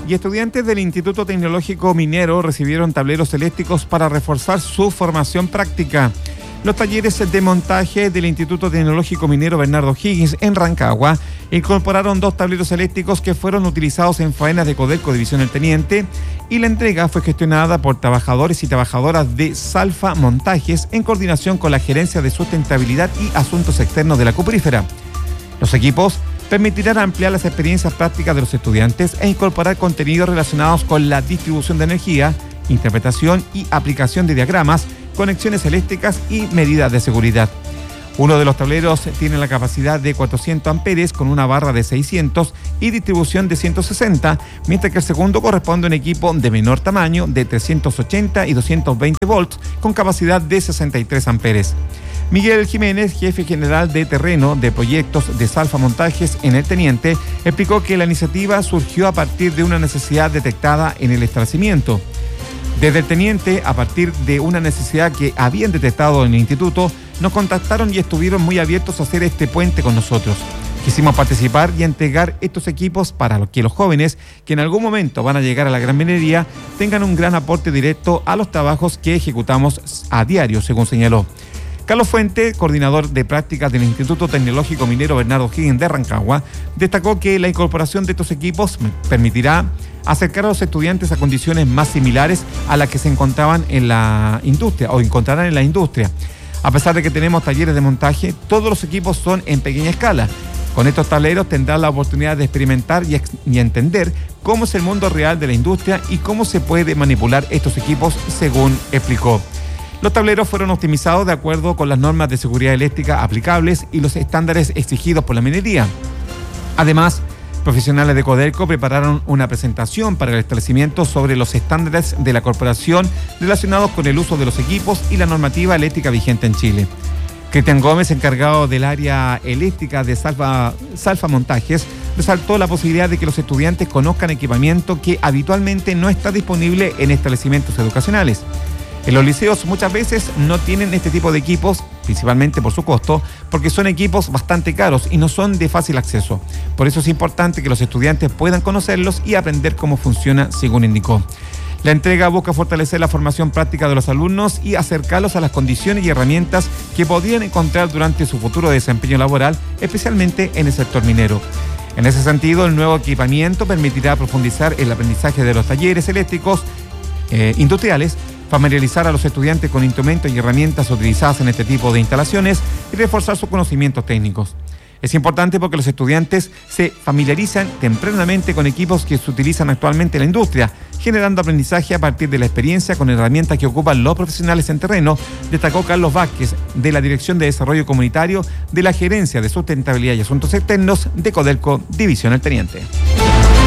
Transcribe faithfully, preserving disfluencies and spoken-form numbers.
Y estudiantes del Instituto Tecnológico Minero recibieron tableros eléctricos para reforzar su formación práctica. Los talleres de montaje del Instituto Tecnológico Minero Bernardo Higgins en Rancagua incorporaron dos tableros eléctricos que fueron utilizados en faenas de Codelco División El Teniente, y la entrega fue gestionada por trabajadores y trabajadoras de Salfa Montajes en coordinación con la Gerencia de Sustentabilidad y Asuntos Externos de la Cuprífera. Los equipos permitirán ampliar las experiencias prácticas de los estudiantes e incorporar contenidos relacionados con la distribución de energía, interpretación y aplicación de diagramas, conexiones eléctricas y medidas de seguridad. Uno de los tableros tiene la capacidad de cuatrocientos amperes con una barra de seiscientos y distribución de ciento sesenta, mientras que el segundo corresponde a un equipo de menor tamaño de trescientos ochenta y doscientos veinte volts con capacidad de sesenta y tres amperes. Miguel Jiménez, jefe general de terreno de proyectos de Salfa Montajes en El Teniente, explicó que la iniciativa surgió a partir de una necesidad detectada en el establecimiento. Desde El Teniente, a partir de una necesidad que habían detectado en el instituto, nos contactaron y estuvieron muy abiertos a hacer este puente con nosotros. Quisimos participar y entregar estos equipos para que los jóvenes que en algún momento van a llegar a la gran minería tengan un gran aporte directo a los trabajos que ejecutamos a diario, según señaló. Carlos Fuente, coordinador de prácticas del Instituto Tecnológico Minero Bernardo Higgins de Rancagua, destacó que la incorporación de estos equipos permitirá acercar a los estudiantes a condiciones más similares a las que se encontraban en la industria o encontrarán en la industria. A pesar de que tenemos talleres de montaje, todos los equipos son en pequeña escala. Con estos tableros tendrán la oportunidad de experimentar y, y entender cómo es el mundo real de la industria y cómo se puede manipular estos equipos, según explicó. Los tableros fueron optimizados de acuerdo con las normas de seguridad eléctrica aplicables y los estándares exigidos por la minería. Además, profesionales de Codelco prepararon una presentación para el establecimiento sobre los estándares de la corporación relacionados con el uso de los equipos y la normativa eléctrica vigente en Chile. Cristian Gómez, encargado del área eléctrica de Salfa, Salfa Montajes, resaltó la posibilidad de que los estudiantes conozcan equipamiento que habitualmente no está disponible en establecimientos educacionales. En los liceos muchas veces no tienen este tipo de equipos, principalmente por su costo, porque son equipos bastante caros y no son de fácil acceso. Por eso es importante que los estudiantes puedan conocerlos y aprender cómo funciona, según indicó. La entrega busca fortalecer la formación práctica de los alumnos y acercarlos a las condiciones y herramientas que podrían encontrar durante su futuro desempeño laboral, especialmente en el sector minero. En ese sentido, el nuevo equipamiento permitirá profundizar el aprendizaje de los talleres eléctricos eh, industriales, familiarizar a los estudiantes con instrumentos y herramientas utilizadas en este tipo de instalaciones y reforzar sus conocimientos técnicos. Es importante porque los estudiantes se familiarizan tempranamente con equipos que se utilizan actualmente en la industria, generando aprendizaje a partir de la experiencia con herramientas que ocupan los profesionales en terreno, destacó Carlos Vázquez, de la Dirección de Desarrollo Comunitario de la Gerencia de Sustentabilidad y Asuntos Externos de Codelco División El Teniente.